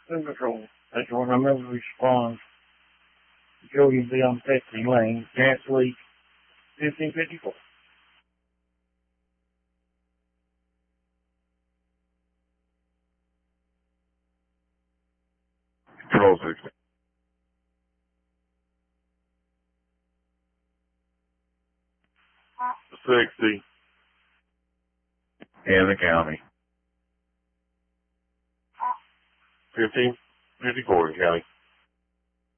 Food Patrol. That's when I'm able to respond. Joe, you'll be on testing lane. Gas leak 1554. Control 60. In the county. 1554 in county.